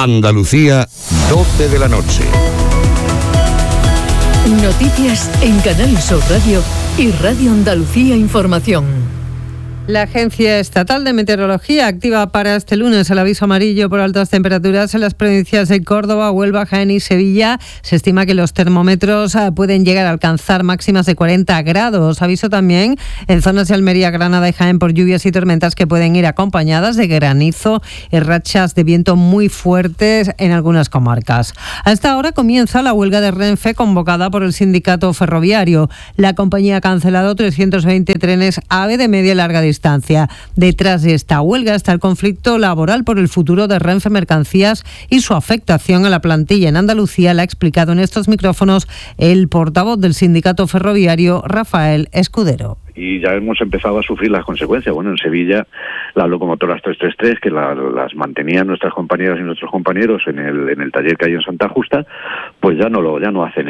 Andalucía, 12 de la noche. Noticias en Canal Sur Radio y Radio Andalucía Información. La Agencia Estatal de Meteorología activa para este lunes el aviso amarillo por altas temperaturas en las provincias de Córdoba, Huelva, Jaén y Sevilla. Se estima que los termómetros pueden llegar a alcanzar máximas de 40 grados. Aviso también en zonas de Almería, Granada y Jaén por lluvias y tormentas que pueden ir acompañadas de granizo y rachas de viento muy fuertes en algunas comarcas. A esta hora comienza la huelga de Renfe convocada por el sindicato ferroviario. La compañía ha cancelado 320 trenes AVE de media y larga distancia. Detrás de esta huelga está el conflicto laboral por el futuro de Renfe Mercancías y su afectación a la plantilla en Andalucía, la ha explicado en estos micrófonos el portavoz del sindicato ferroviario, Rafael Escudero. Y ya hemos empezado a sufrir las consecuencias. Bueno, en Sevilla las locomotoras 333 que las mantenían nuestras compañeras y nuestros compañeros en el taller que hay en Santa Justa, pues ya no hacen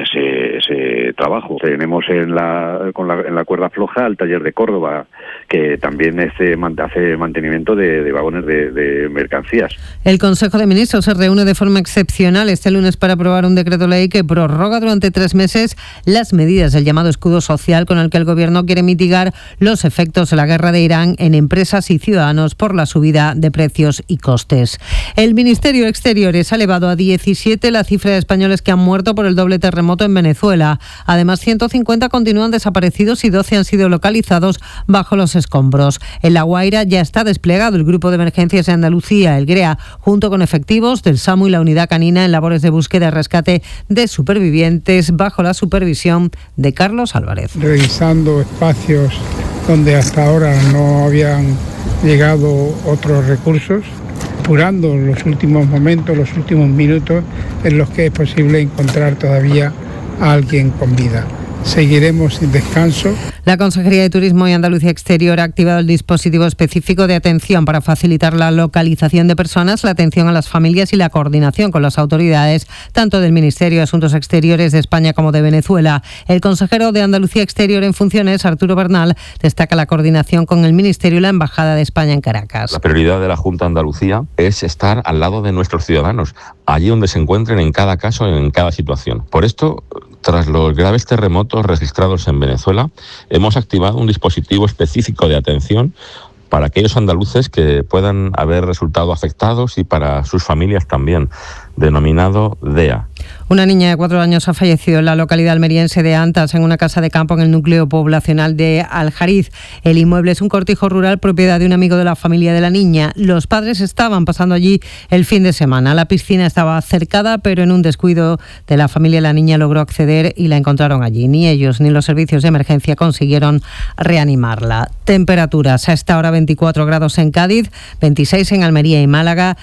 ese trabajo. Tenemos en la cuerda floja al taller de Córdoba, que también hace mantenimiento de vagones de mercancías. El Consejo de Ministros se reúne de forma excepcional este lunes para aprobar un decreto ley que prorroga durante 3 meses las medidas del llamado escudo social con el que el Gobierno quiere mitigar los efectos de la guerra de Irán en empresas y ciudadanos por la subida de precios y costes. El Ministerio de Exteriores ha elevado a 17 la cifra de españoles que han muerto por el doble terremoto en Venezuela. Además, 150 continúan desaparecidos y 12 han sido localizados bajo los escombros. En La Guaira ya está desplegado el Grupo de Emergencias de Andalucía, el GREA, junto con efectivos del SAMU y la Unidad Canina en labores de búsqueda y rescate de supervivientes bajo la supervisión de Carlos Álvarez. Revisando espacios donde hasta ahora no habían llegado otros recursos, apurando los últimos momentos, los últimos minutos en los que es posible encontrar todavía a alguien con vida. Seguiremos sin descanso. La Consejería de Turismo y Andalucía Exterior ha activado el dispositivo específico de atención para facilitar la localización de personas, la atención a las familias y la coordinación con las autoridades, tanto del Ministerio de Asuntos Exteriores de España como de Venezuela. El consejero de Andalucía Exterior en funciones, Arturo Bernal, destaca la coordinación con el Ministerio y la Embajada de España en Caracas. La prioridad de la Junta de Andalucía es estar al lado de nuestros ciudadanos, allí donde se encuentren en cada caso, en cada situación. Por esto, tras los graves terremotos registrados en Venezuela, hemos activado un dispositivo específico de atención para aquellos andaluces que puedan haber resultado afectados y para sus familias también, denominado DEA. Una niña de 4 años ha fallecido en la localidad almeriense de Antas, en una casa de campo en el núcleo poblacional de Aljariz. El inmueble es un cortijo rural propiedad de un amigo de la familia de la niña. Los padres estaban pasando allí el fin de semana. La piscina estaba cercada, pero en un descuido de la familia la niña logró acceder y la encontraron allí. Ni ellos ni los servicios de emergencia consiguieron reanimarla. Temperaturas: a esta hora 24 grados en Cádiz, 26 en Almería y Málaga,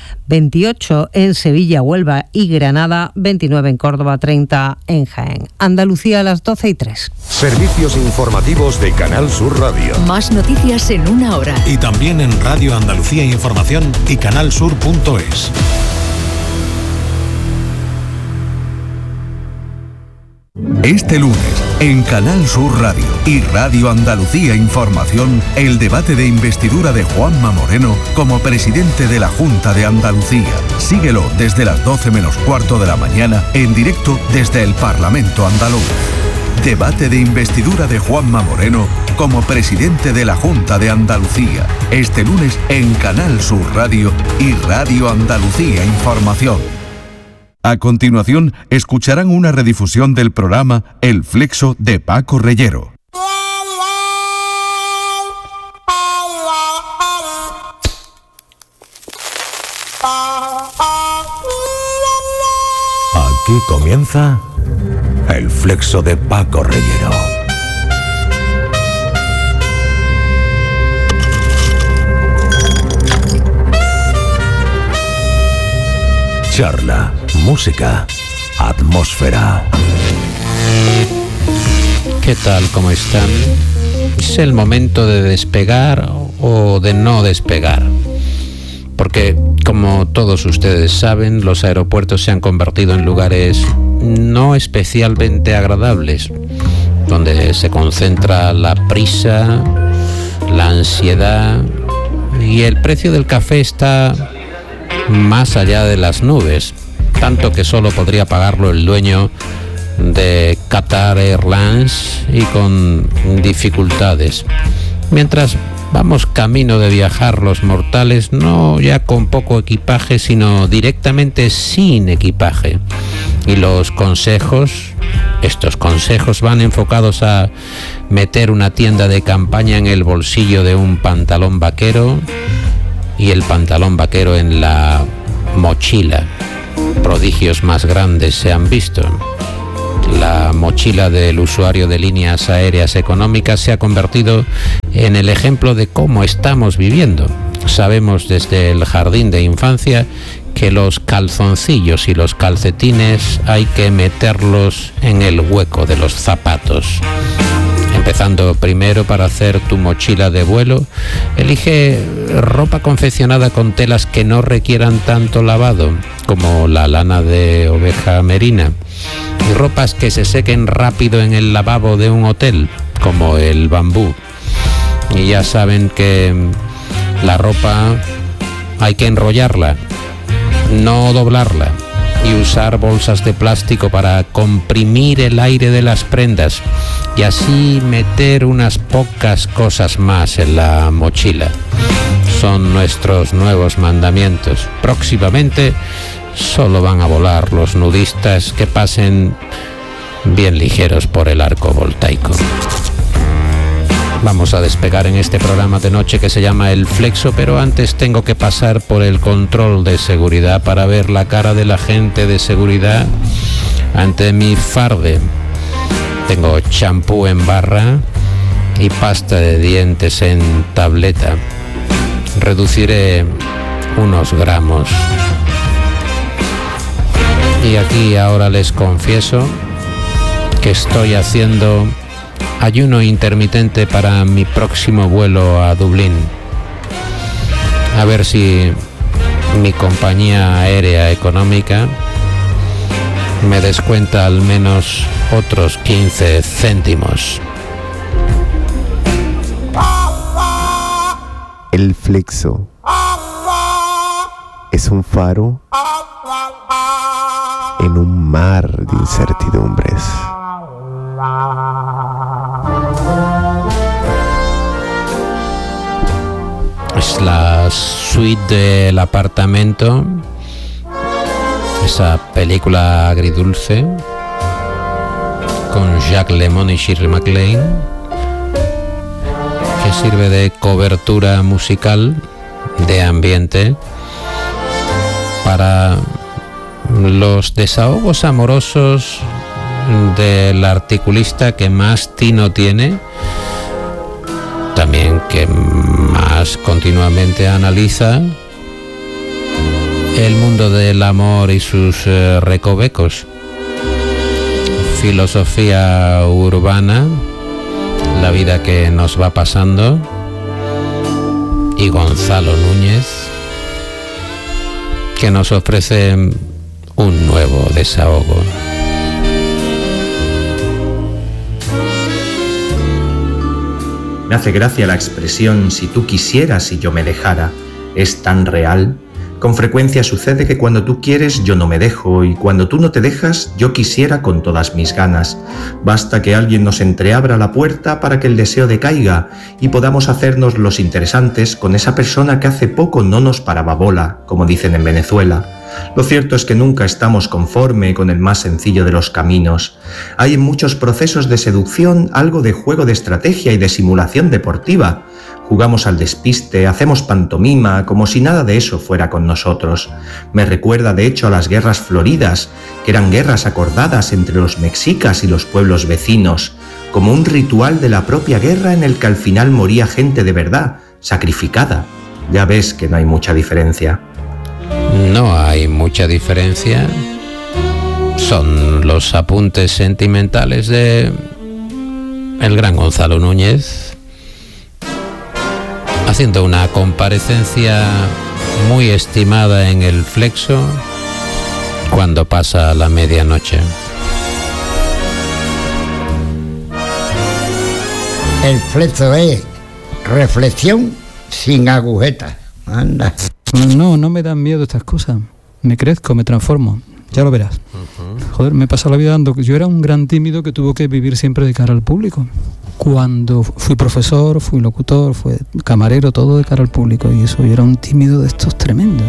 28 en Sevilla, Huelva y Granada, 29 en Córdoba, 30 en Jaén. Andalucía a las 12:03. Servicios informativos de Canal Sur Radio. Más noticias en una hora. Y también en Radio Andalucía Información y canalsur.es. Este lunes, en Canal Sur Radio y Radio Andalucía Información, el debate de investidura de Juanma Moreno como presidente de la Junta de Andalucía. Síguelo desde las 12 menos cuarto de la mañana, en directo desde el Parlamento andaluz. Debate de investidura de Juanma Moreno como presidente de la Junta de Andalucía. Este lunes en Canal Sur Radio y Radio Andalucía Información. A continuación, escucharán una redifusión del programa El Flexo de Paco Reyero. Aquí comienza El Flexo de Paco Reyero. Charla, música, atmósfera. ¿Qué tal? ¿Cómo están? Es el momento de despegar o de no despegar. Porque, como todos ustedes saben, los aeropuertos se han convertido en lugares no especialmente agradables, donde se concentra la prisa, la ansiedad, y el precio del café está más allá de las nubes, tanto que solo podría pagarlo el dueño de Qatar Airlines y con dificultades. Mientras vamos camino de viajar los mortales, no ya con poco equipaje, sino directamente sin equipaje. Y los consejos, estos consejos van enfocados a meter una tienda de campaña en el bolsillo de un pantalón vaquero y el pantalón vaquero en la mochila. Prodigios más grandes se han visto. La mochila del usuario de líneas aéreas económicas se ha convertido en el ejemplo de cómo estamos viviendo. Sabemos desde el jardín de infancia que los calzoncillos y los calcetines hay que meterlos en el hueco de los zapatos. Empezando primero, para hacer tu mochila de vuelo, elige ropa confeccionada con telas que no requieran tanto lavado, como la lana de oveja merina, y ropas que se sequen rápido en el lavabo de un hotel, como el bambú. Y ya saben que la ropa hay que enrollarla, no doblarla, y usar bolsas de plástico para comprimir el aire de las prendas y así meter unas pocas cosas más en la mochila. Son nuestros nuevos mandamientos. Próximamente solo van a volar los nudistas que pasen bien ligeros por el arco voltaico. Vamos a despegar en este programa de noche que se llama El Flexo, pero antes tengo que pasar por el control de seguridad para ver la cara del agente de seguridad ante mi farde. Tengo champú en barra y pasta de dientes en tableta. Reduciré unos gramos. Y aquí ahora les confieso que estoy haciendo ayuno intermitente para mi próximo vuelo a Dublín. A ver si mi compañía aérea económica me descuenta al menos otros 15 céntimos. El Flexo es un faro en un mar de incertidumbres. Es la suite del apartamento, esa película agridulce con Jacques Lemmon y Shirley MacLaine, que sirve de cobertura musical, de ambiente, para los desahogos amorosos del articulista que más tino tiene, también que más continuamente analiza el mundo del amor y sus recovecos. Filosofía urbana, la vida que nos va pasando, y Gonzalo Núñez, que nos ofrece un nuevo desahogo. Me hace gracia la expresión "si tú quisieras y yo me dejara". Es tan real. Con frecuencia sucede que cuando tú quieres yo no me dejo, y cuando tú no te dejas yo quisiera con todas mis ganas. Basta que alguien nos entreabra la puerta para que el deseo decaiga y podamos hacernos los interesantes con esa persona que hace poco no nos paraba bola, como dicen en Venezuela. Lo cierto es que nunca estamos conforme con el más sencillo de los caminos. Hay en muchos procesos de seducción algo de juego de estrategia y de simulación deportiva. Jugamos al despiste, hacemos pantomima, como si nada de eso fuera con nosotros. Me recuerda de hecho a las guerras floridas, que eran guerras acordadas entre los mexicas y los pueblos vecinos, como un ritual de la propia guerra en el que al final moría gente de verdad, sacrificada. Ya ves que no hay mucha diferencia. No hay mucha diferencia. Son los apuntes sentimentales de el gran Gonzalo Núñez, haciendo una comparecencia muy estimada en El Flexo cuando pasa la medianoche. El Flexo es reflexión sin agujetas. Anda. No me dan miedo estas cosas. Me crezco, me transformo. Ya lo verás. Joder, me he pasado la vida dando... Yo era un gran tímido que tuvo que vivir siempre de cara al público. Cuando fui profesor, fui locutor, fui camarero, todo de cara al público. Y eso, yo era un tímido de estos tremendos.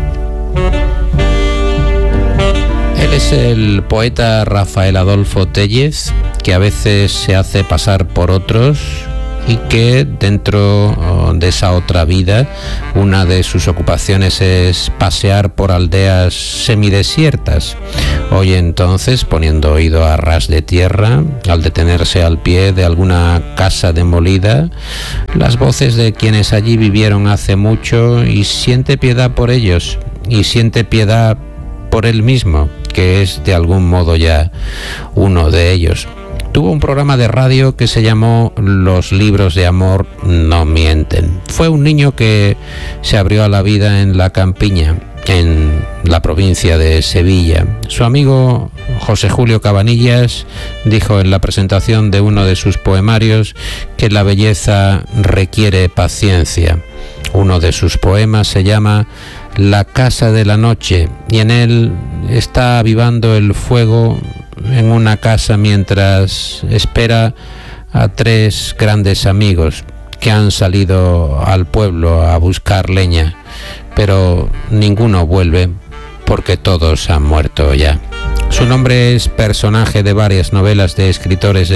Él es el poeta Rafael Adolfo Téllez, que a veces se hace pasar por otros y que dentro de esa otra vida, una de sus ocupaciones es pasear por aldeas semidesiertas. Hoy entonces, poniendo oído a ras de tierra, al detenerse al pie de alguna casa demolida, las voces de quienes allí vivieron hace mucho, y siente piedad por ellos, y siente piedad por él mismo, que es de algún modo ya uno de ellos. Tuvo un programa de radio que se llamó Los libros de amor no mienten. Fue un niño que se abrió a la vida en la campiña, en la provincia de Sevilla. Su amigo José Julio Cabanillas dijo en la presentación de uno de sus poemarios que la belleza requiere paciencia. Uno de sus poemas se llama La casa de la noche, y en él está avivando el fuego en una casa mientras espera a 3 grandes amigos que han salido al pueblo a buscar leña, pero ninguno vuelve porque todos han muerto ya. Su nombre es personaje de varias novelas de escritores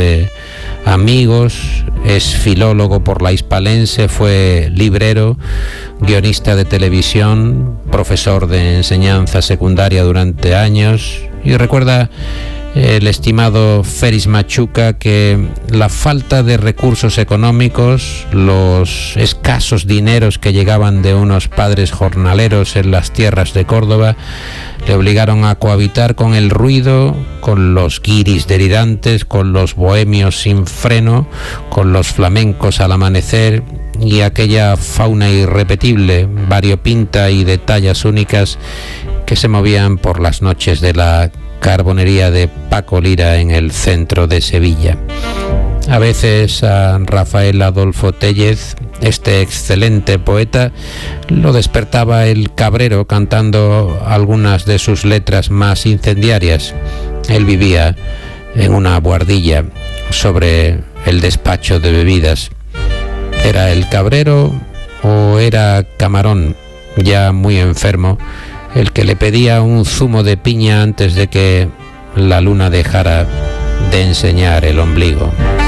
amigos, es filólogo por la Hispalense, fue librero, guionista de televisión, profesor de enseñanza secundaria durante años, y recuerda el estimado Félix Machuca que la falta de recursos económicos, los escasos dineros que llegaban de unos padres jornaleros en las tierras de Córdoba, le obligaron a cohabitar con el ruido, con los guiris delirantes, con los bohemios sin freno, con los flamencos al amanecer y aquella fauna irrepetible, variopinta y de tallas únicas que se movían por las noches de la carbonería de Paco Lira en el centro de Sevilla. A veces a Rafael Adolfo Téllez, este excelente poeta, lo despertaba el cabrero cantando algunas de sus letras más incendiarias. Él vivía en una buhardilla sobre el despacho de bebidas. ¿Era el cabrero o era Camarón, ya muy enfermo, el que le pedía un zumo de piña antes de que la luna dejara de enseñar el ombligo?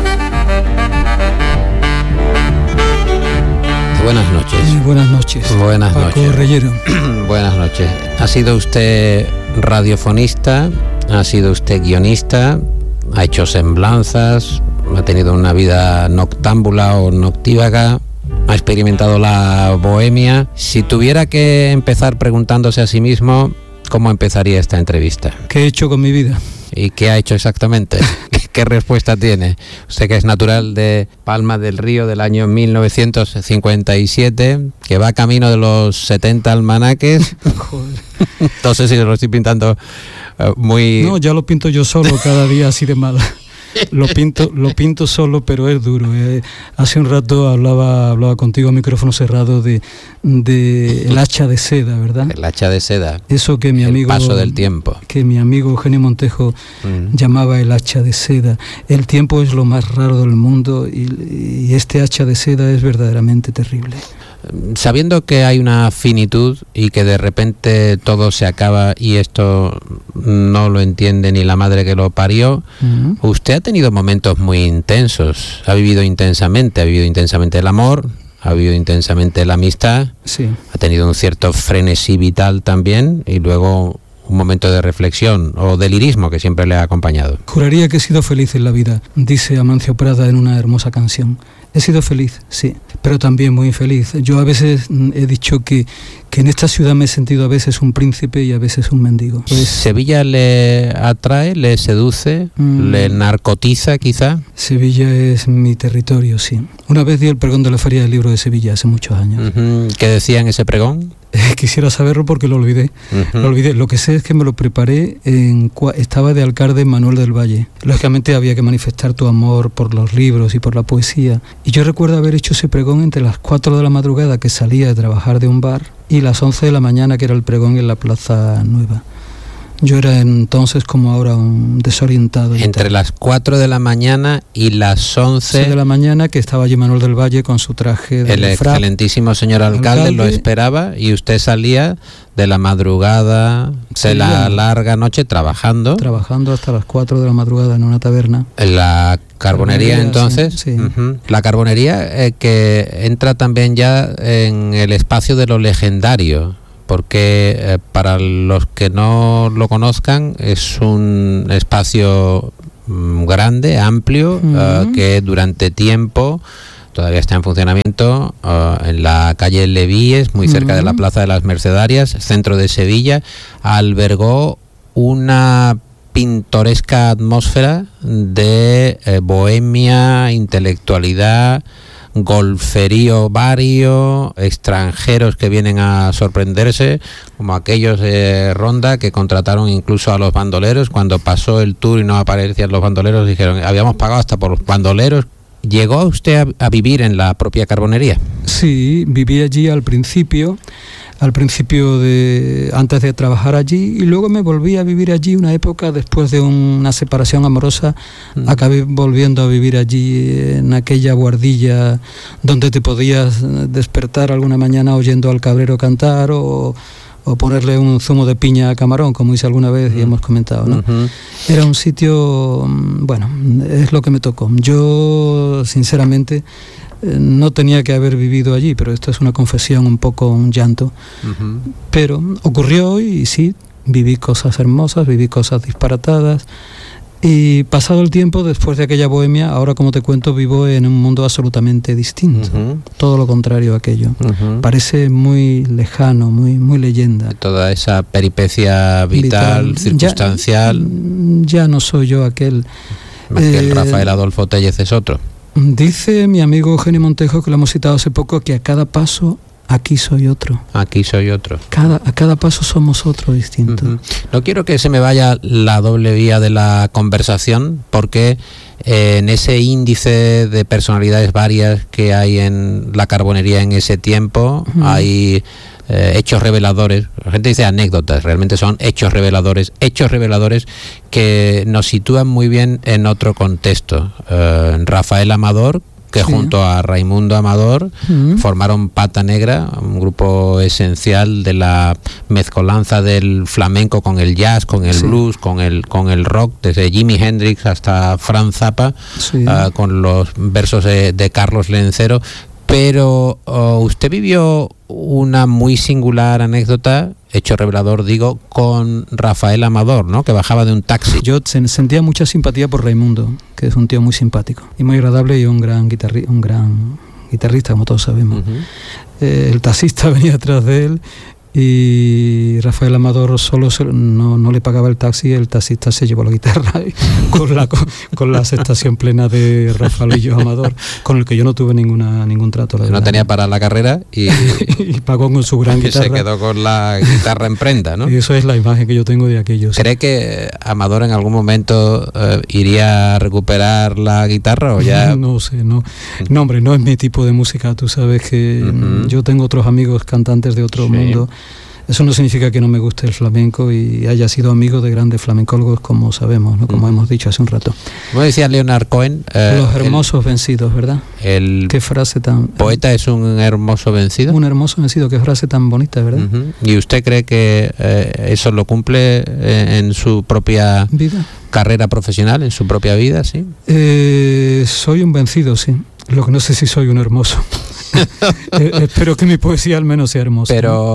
Buenas noches. Buenas noches. Buenas Paco noches. Reyero. Buenas noches. ¿Ha sido usted radiofonista? ¿Ha sido usted guionista? ¿Ha hecho semblanzas? ¿Ha tenido una vida noctámbula o noctívaga? ¿Ha experimentado la bohemia? Si tuviera que empezar preguntándose a sí mismo, ¿cómo empezaría esta entrevista? ¿Qué he hecho con mi vida? ¿Y qué ha hecho exactamente? ¿Qué respuesta tiene? Usted, que es natural de Palma del Río del año 1957, que va camino de los 70 almanaques. Joder. No sé si lo estoy pintando muy... No, ya lo pinto yo solo cada día así de mal. Lo pinto solo, pero es duro. Hace un rato hablaba contigo a micrófono cerrado de el hacha de seda, ¿verdad? El hacha de seda. Eso que mi amigo... El paso del tiempo. Que mi amigo Eugenio Montejo llamaba el hacha de seda. El tiempo es lo más raro del mundo y este hacha de seda es verdaderamente terrible. Sabiendo que hay una finitud y que de repente todo se acaba y esto no lo entiende ni la madre que lo parió, usted ha tenido momentos muy intensos, ha vivido intensamente el amor, ha vivido intensamente la amistad, sí. Ha tenido un cierto frenesí vital también y luego un momento de reflexión o de lirismo que siempre le ha acompañado. Juraría que he sido feliz en la vida, dice Amancio Prada en una hermosa canción. He sido feliz, sí, pero también muy infeliz. Yo a veces he dicho que en esta ciudad me he sentido a veces un príncipe y a veces un mendigo. Pues, ¿Sevilla le atrae, le seduce, le narcotiza quizá? Sevilla es mi territorio, sí. Una vez di el pregón de la Feria del Libro de Sevilla hace muchos años. ¿Qué decía en ese pregón? Quisiera saberlo porque lo olvidé. Lo olvidé. Lo que sé es que me lo preparé estaba de alcalde en Manuel del Valle. Lógicamente había que manifestar tu amor por los libros y por la poesía. Y yo recuerdo haber hecho ese pregón entre las 4 de la madrugada, que salía de trabajar de un bar, y las 11 de la mañana, que era el pregón en la Plaza Nueva. Yo era entonces, como ahora, un desorientado. Entre las 4 de la mañana y las 11 de la mañana, que estaba allí Manuel del Valle con su traje de el excelentísimo señor alcalde lo esperaba, y usted salía de la madrugada, de la larga noche, trabajando hasta las 4 de la madrugada en una taberna. En la carbonería, entonces. Sí. La carbonería que entra también ya en el espacio de lo legendario, porque para los que no lo conozcan es un espacio grande, amplio, que durante tiempo todavía está en funcionamiento, en la calle Levíes, muy cerca de la Plaza de las Mercedarias, centro de Sevilla. Albergó una pintoresca atmósfera de bohemia, intelectualidad, golferío vario, extranjeros que vienen a sorprenderse, como aquellos de Ronda que contrataron incluso a los bandoleros. Cuando pasó el tour y no aparecían los bandoleros, dijeron: habíamos pagado hasta por los bandoleros. ¿Llegó usted a vivir en la propia carbonería? Sí, viví allí al principio antes de trabajar allí, y luego me volví a vivir allí una época después de una separación amorosa. Acabé volviendo a vivir allí, en aquella buhardilla donde te podías despertar alguna mañana oyendo al cabrero cantar o ponerle un zumo de piña a camarón, como hice alguna vez y hemos comentado, ¿no? Era un sitio, bueno, es lo que me tocó. Yo, sinceramente, no tenía que haber vivido allí, pero esto es una confesión, un poco un llanto. Pero ocurrió y sí, viví cosas hermosas, viví cosas disparatadas. Y pasado el tiempo, después de aquella bohemia, ahora, como te cuento, vivo en un mundo absolutamente distinto. Todo lo contrario a aquello. Parece muy lejano, muy leyenda. Toda esa peripecia vital, circunstancial. Ya no soy yo aquel. El Rafael Adolfo Tellez es otro. Dice mi amigo Eugenio Montejo, que lo hemos citado hace poco, que a cada paso, aquí soy otro. Aquí soy otro. A cada paso somos otro distinto. No quiero que se me vaya la doble vía de la conversación, porque en ese índice de personalidades varias que hay en la carbonería en ese tiempo, hay hechos reveladores. La gente dice anécdotas, realmente son hechos reveladores que nos sitúan muy bien en otro contexto. Rafael Amador, que junto a Raimundo Amador formaron Pata Negra, un grupo esencial de la mezcolanza del flamenco con el jazz, con el blues, con el rock, desde Jimi Hendrix hasta Franz Zappa, con los versos de Carlos Lencero. Pero usted vivió una muy singular anécdota, hecho revelador, digo, con Rafael Amador, ¿no? Que bajaba de un taxi. Yo sentía mucha simpatía por Raimundo, que es un tío muy simpático y muy agradable, y un gran guitarrista, como todos sabemos. El taxista venía detrás de él, y Rafael Amador solo no le pagaba el taxi. El taxista se llevó la guitarra con la aceptación plena de Rafaelillo Amador, con el que yo no tuve ningún trato. No tenía para la carrera y pagó con su gran guitarra. Y se quedó con la guitarra en prenda, ¿no? Y eso es la imagen que yo tengo de aquellos. ¿Cree que Amador en algún momento iría a recuperar la guitarra o ya? No sé, no, hombre, no es mi tipo de música. Tú sabes que yo tengo otros amigos cantantes de otro mundo. Eso no significa que no me guste el flamenco y haya sido amigo de grandes flamencólogos, como sabemos, ¿no? Como hemos dicho hace un rato. Como decía Leonard Cohen, los hermosos vencidos, ¿verdad? Qué frase tan... ¿Poeta es un hermoso vencido? Un hermoso vencido, qué frase tan bonita, ¿verdad? ¿Y usted cree que eso lo cumple en su propia vida, carrera profesional, en su propia vida, sí? Soy un vencido, sí. Lo que no sé si soy un hermoso. Espero que mi poesía al menos sea hermosa. Pero... ¿no?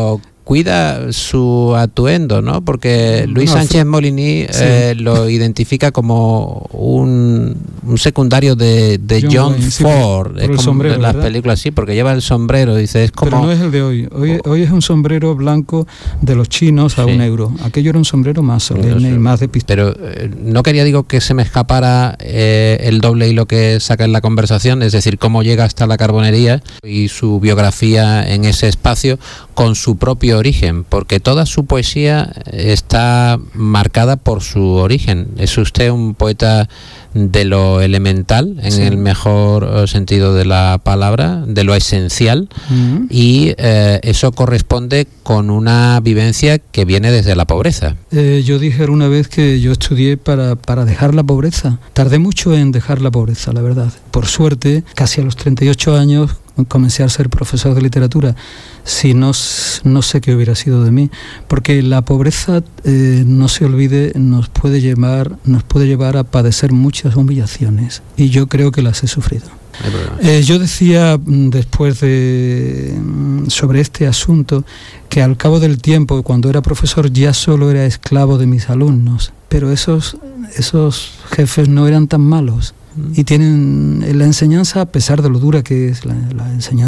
cuida su atuendo, ¿no? Porque Luis Sánchez Molini lo identifica como un secundario de John Ford. Es como sombrero, las películas, sí, porque lleva el sombrero, dice, es como... Pero no es el de hoy. Hoy es un sombrero blanco de los chinos a €1. Aquello era un sombrero más solemne y más de pistola. Pero no quería, digo, que se me escapara el doble hilo que saca en la conversación, es decir, cómo llega hasta la Carbonería y su biografía en ese espacio con su propio origen, porque toda su poesía está marcada por su origen. Es usted un poeta de lo elemental, en el mejor sentido de la palabra, de lo esencial, y eso corresponde con una vivencia que viene desde la pobreza. Yo dije una vez que yo estudié para dejar la pobreza. Tardé mucho en dejar la pobreza, la verdad. Por suerte, casi a los 38 años comencé a ser profesor de literatura. Si no sé qué hubiera sido de mí, porque la pobreza, no se olvide, nos puede llevar a padecer muchas humillaciones, y yo creo que las he sufrido. Yo decía después sobre este asunto que al cabo del tiempo, cuando era profesor, ya solo era esclavo de mis alumnos, pero esos jefes no eran tan malos. Y tienen la enseñanza, a pesar de lo dura que es la enseñanza,